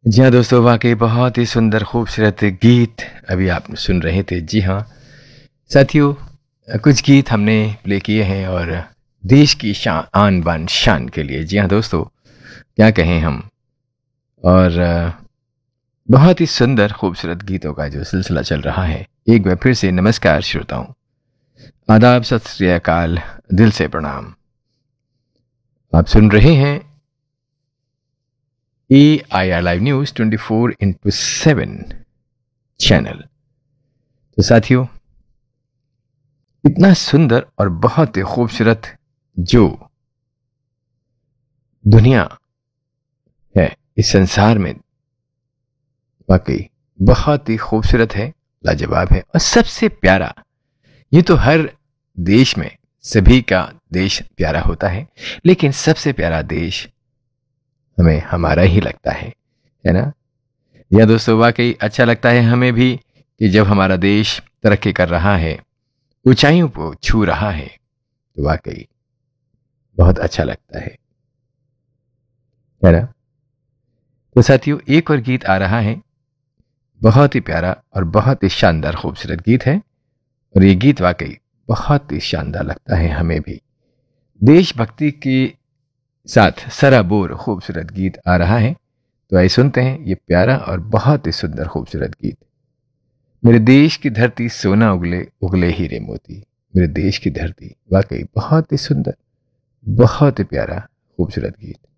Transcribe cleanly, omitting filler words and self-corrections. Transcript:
जी हाँ दोस्तों, वाकई बहुत ही सुंदर खूबसूरत गीत अभी आप सुन रहे थे। जी हाँ साथियों, कुछ गीत हमने प्ले किए हैं और देश की शान आन बान शान के लिए। जी हाँ दोस्तों, क्या कहें हम। और बहुत ही सुंदर खूबसूरत गीतों का जो सिलसिला चल रहा है। एक बार फिर से नमस्कार श्रोताओं, आदाब, सत श्री अकाल, दिल से प्रणाम। आप सुन रहे हैं AIR लाइव न्यूज 24/7 चैनल। तो साथियों, इतना सुंदर और बहुत ही खूबसूरत जो दुनिया है इस संसार में, वाकई बहुत ही खूबसूरत है, लाजवाब है और सबसे प्यारा। ये तो हर देश में सभी का देश प्यारा होता है, लेकिन सबसे प्यारा देश हमें हमारा ही लगता है ना। यह दोस्तों वाकई अच्छा लगता है हमें भी कि जब हमारा देश तरक्की कर रहा है, ऊंचाइयों को छू रहा है, तो वाकई बहुत अच्छा लगता है ना। तो साथियों, एक और गीत आ रहा है, बहुत ही प्यारा और बहुत ही शानदार खूबसूरत गीत है। और ये गीत वाकई बहुत ही शानदार लगता है हमें भी। देशभक्ति के साथ सराबोर खूबसूरत गीत आ रहा है। तो आइए सुनते हैं ये प्यारा और बहुत ही सुंदर खूबसूरत गीत। मेरे देश की धरती सोना उगले उगले हीरे मोती। मेरे देश की धरती, वाकई बहुत ही सुंदर, बहुत ही प्यारा खूबसूरत गीत।